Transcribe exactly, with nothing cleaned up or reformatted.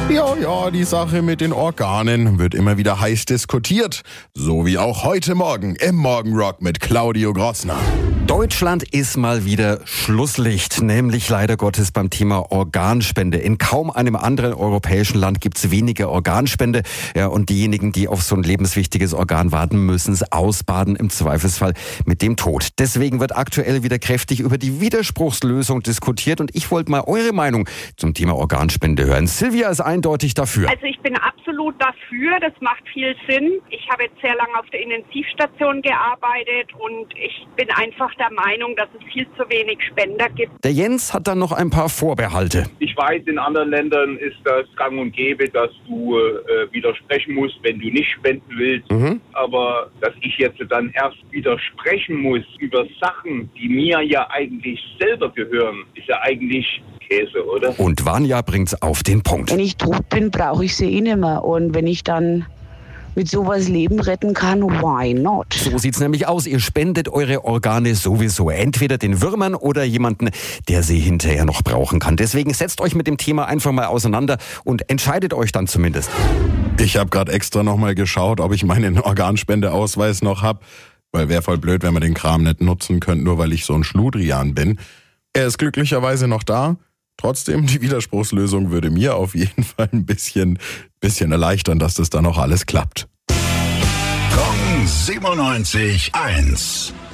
Ja, ja, die Sache mit den Organen wird immer wieder heiß diskutiert. So wie auch heute Morgen im Morgenrock mit Claudio Grossner. Deutschland ist mal wieder Schlusslicht, nämlich leider Gottes beim Thema Organspende. In kaum einem anderen europäischen Land gibt es weniger Organspende. Ja, und diejenigen, die auf so ein lebenswichtiges Organ warten, müssen es ausbaden, im Zweifelsfall mit dem Tod. Deswegen wird aktuell wieder kräftig über die Widerspruchslösung diskutiert. Und ich wollte mal eure Meinung zum Thema Organspende hören. Silvia ist eindeutig dafür. Also ich bin absolut dafür, das macht viel Sinn. Ich habe jetzt sehr lange auf der Intensivstation gearbeitet und ich bin einfach der Meinung, dass es viel zu wenig Spender gibt. Der Jens hat dann noch ein paar Vorbehalte. Ich weiß, in anderen Ländern ist das gang und gäbe, dass du äh, widersprechen musst, wenn du nicht spenden willst. Mhm. Aber dass ich jetzt dann erst widersprechen muss über Sachen, die mir ja eigentlich selber gehören, ist ja eigentlich Käse, oder? Und Vanja bringt's auf den Punkt. Wenn ich tot bin, brauche ich sie eh nicht mehr. Und wenn ich dann mit sowas Leben retten kann, why not? So sieht's nämlich aus. Ihr spendet eure Organe sowieso. Entweder den Würmern oder jemanden, der sie hinterher noch brauchen kann. Deswegen setzt euch mit dem Thema einfach mal auseinander und entscheidet euch dann zumindest. Ich habe gerade extra nochmal geschaut, ob ich meinen Organspendeausweis noch habe. Weil wäre voll blöd, wenn man den Kram nicht nutzen könnte, nur weil ich so ein Schludrian bin. Er ist glücklicherweise noch da. Trotzdem, die Widerspruchslösung würde mir auf jeden Fall ein bisschen, bisschen erleichtern, dass das dann auch alles klappt. Kong siebenundneunzig Komma eins